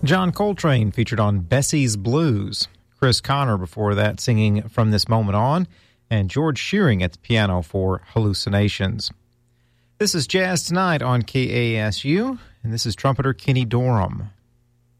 John Coltrane featured on Bessie's Blues. Chris Connor before that singing From This Moment On, and George Shearing at the piano for Hallucinations. This is Jazz Tonight on KASU, and this is trumpeter Kenny Dorham.